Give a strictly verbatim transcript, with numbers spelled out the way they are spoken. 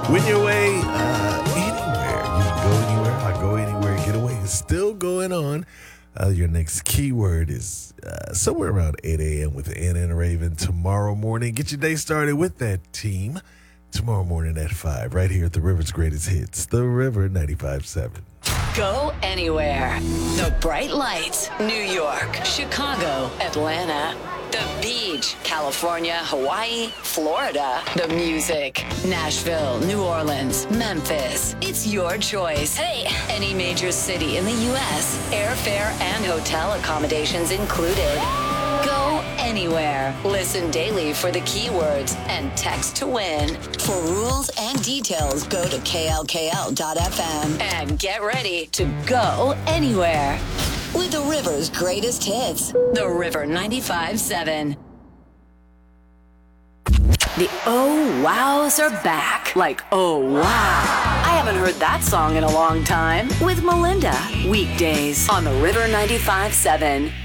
Win your way uh, anywhere. You can go anywhere. I go anywhere. Getaway is still going on. Uh, your next keyword is uh, somewhere around eight a.m. with Anna and Raven tomorrow morning. Get your day started with that team tomorrow morning at five, right here at the River's Greatest Hits, The River ninety-five point seven. Go anywhere. The bright lights, New York, Chicago, Atlanta. The beach, California, Hawaii, Florida. The music, Nashville, New Orleans, Memphis. It's your choice. Hey, any major city in the U S. Airfare and hotel accommodations included. Go anywhere. Listen daily for the keywords and text to win. For rules and details, go to K L K L dot F M and get ready to go anywhere with the River's greatest hits. The River ninety-five point seven. The Oh Wows are back. Like, oh wow. I haven't heard that song in a long time. With Melinda. Weekdays on the River ninety-five point seven.